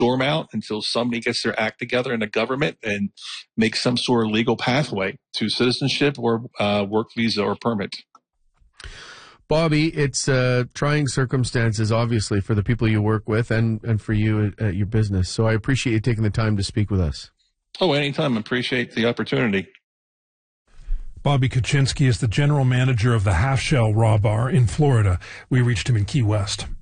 storm out until somebody gets their act together in the government and makes some sort of legal pathway to citizenship or work visa or permit. Bobby, it's trying circumstances, obviously, for the people you work with and for you at your business. So I appreciate you taking the time to speak with us. Oh, anytime. Appreciate the opportunity. Bobby Kuczynski is the general manager of the Half Shell Raw Bar in Florida. We reached him in Key West.